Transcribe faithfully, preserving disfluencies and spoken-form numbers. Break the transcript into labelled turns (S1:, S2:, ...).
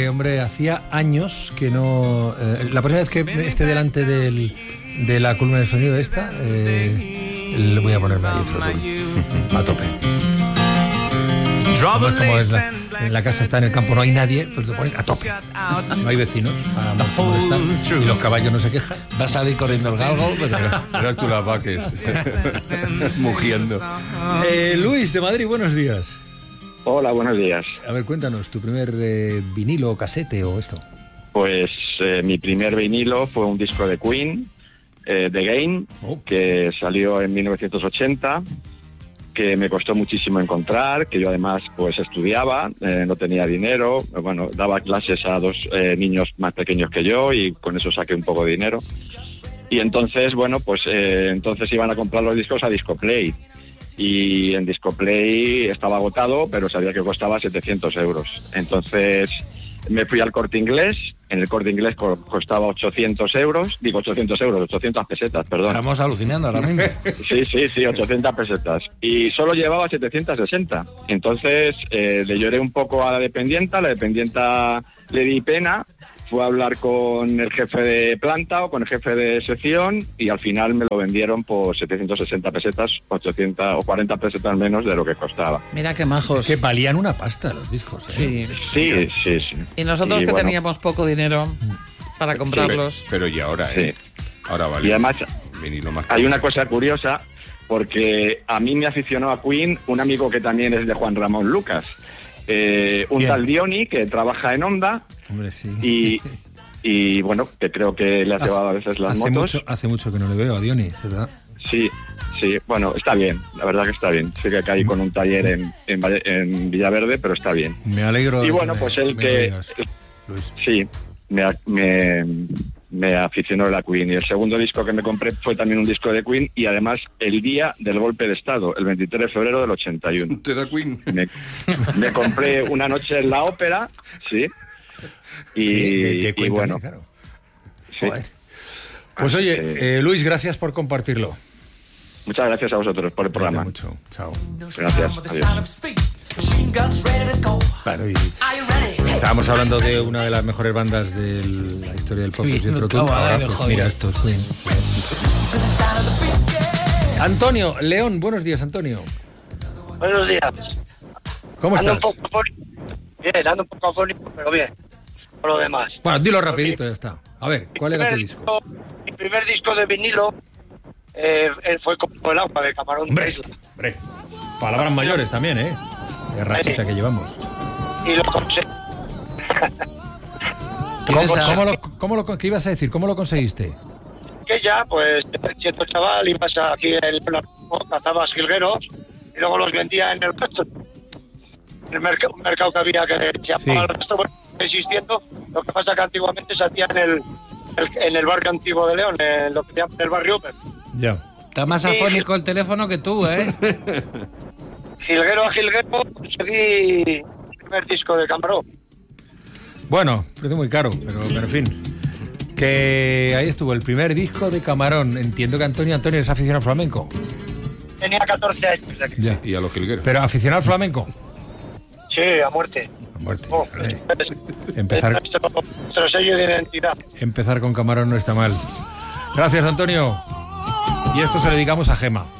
S1: hombre, hacía años que no... Eh, la próxima vez que esté delante del, de la columna de sonido esta, eh, le voy a ponerme ahí otro a tope. No es como es la, en la casa está en el campo, no hay nadie, pues te pones a tope. No hay vecinos para molestar y los caballos no se quejan.
S2: Va a salir corriendo el galgo, pero...
S3: Eras tú las vaques mugiendo.
S1: Eh, Luis, de Madrid, buenos días.
S4: Hola, buenos días.
S1: A ver, cuéntanos, tu primer eh, vinilo o casete o esto.
S4: Pues eh, mi primer vinilo fue un disco de Queen, eh, The Game, oh. que salió en mil novecientos ochenta, que me costó muchísimo encontrar, que yo además pues estudiaba, eh, no tenía dinero, bueno, daba clases a dos eh, niños más pequeños que yo y con eso saqué un poco de dinero. Y entonces, bueno, pues eh, entonces iban a comprar los discos a Discoplay. Y en Discoplay estaba agotado, pero sabía que costaba setecientos euros. Entonces me fui al Corte Inglés. En el Corte Inglés costaba ochocientos euros. Digo ochocientos euros, ochocientas pesetas, perdón.
S2: Estamos alucinando ahora mismo.
S4: Sí, sí, sí, ochocientas pesetas. Y solo llevaba setecientos sesenta. Entonces eh, le lloré un poco a la dependienta. La dependienta le di pena. Fue a hablar con el jefe de planta o con el jefe de sección y al final me lo vendieron por setecientas sesenta pesetas, ochocientas o cuarenta pesetas menos de lo que costaba.
S2: Mira qué majos.
S1: Es que valían una pasta los discos, ¿eh?
S2: Sí,
S4: sí, sí. sí.
S2: Y nosotros
S4: y
S2: que
S4: bueno,
S2: teníamos poco dinero para comprarlos.
S3: Sí, pero y ahora, ¿eh?
S4: Sí.
S3: Ahora vale.
S4: Y además
S3: más
S4: hay una cosa curiosa porque a mí me aficionó a Queen un amigo que también es de Juan Ramón Lucas. Eh, un
S1: Bien.
S4: tal Diony que trabaja en Honda.
S1: Hombre, sí.
S4: y, y bueno, que creo que le ha llevado a veces las
S1: hace
S4: motos.
S1: Mucho, hace mucho que no le veo a Diony, ¿verdad?
S4: Sí, sí, bueno, está bien, la verdad que está bien. Sí que caí con un taller en, en, en Villaverde, pero está bien.
S1: Me alegro.
S4: Y bueno,
S1: me,
S4: pues el
S1: me
S4: que...
S1: digas, Luis.
S4: Sí, me, me, me aficionó la Queen. Y el segundo disco que me compré fue también un disco de Queen y además el día del golpe de Estado, el veintitrés de febrero del ochenta y uno.
S3: ¿Te da Queen?
S4: Me, me compré una noche en la ópera, sí, y,
S1: sí, de, de
S4: y bueno.
S1: Claro.
S4: Sí.
S1: Pues oye, eh, Luis, gracias por compartirlo.
S4: Muchas gracias a vosotros por el programa.
S1: Mucho. Chao.
S4: Gracias. Adiós.
S1: Claro, y estábamos hablando de una de las mejores bandas de la historia del pop.
S2: Sí,
S1: y
S2: no
S1: otro
S2: acaba,
S1: ahora,
S2: eh,
S1: pues mira esto. Antonio, León, buenos días, Antonio.
S5: Buenos días.
S1: ¿Cómo
S5: ando
S1: estás?
S5: Un poco afónico. Bien, ando un poco afónico, pero bien. Por lo demás.
S1: Bueno, dilo rapidito, ya está. A ver, ¿cuál era tu disco?
S5: disco? Mi primer disco de vinilo eh, fue como el agua de Camarón.
S1: Hombre, hombre. Palabras mayores también, ¿eh? Qué rachita
S5: Sí.
S1: que llevamos.
S5: Y lo conseguí.
S1: ¿Cómo,
S2: ¿Tienes a-
S1: cómo lo, cómo lo, ¿Qué ibas a decir? ¿Cómo lo conseguiste?
S5: Que ya, pues, siendo chaval, ibas aquí en la cazabas jilgueros y luego los vendía en el resto. En el mercado, un mercado que había que se llamaba
S1: Sí.
S5: el resto, bueno, existiendo. Lo que pasa que antiguamente se hacía en el, el- en el barrio antiguo de León, en lo que se llama el barrio Upper.
S1: Ya.
S2: Está más afónico el teléfono que tú, ¿eh?
S5: Jilguero a jilguero conseguí el primer disco de Camarón.
S1: Bueno, parece muy caro, pero, pero en fin. Que ahí estuvo el primer disco de Camarón. Entiendo que Antonio Antonio es aficionado al flamenco.
S5: Tenía catorce años.
S1: Ya.
S3: Y a los jilgueros.
S1: Pero aficionado al flamenco.
S5: Sí, a muerte.
S1: A muerte.
S5: Oh,
S1: Vale.
S5: es
S1: Empezar,
S5: nuestro, nuestro sello de identidad.
S1: empezar con Camarón no está mal. Gracias, Antonio. Y esto se lo dedicamos a Gema.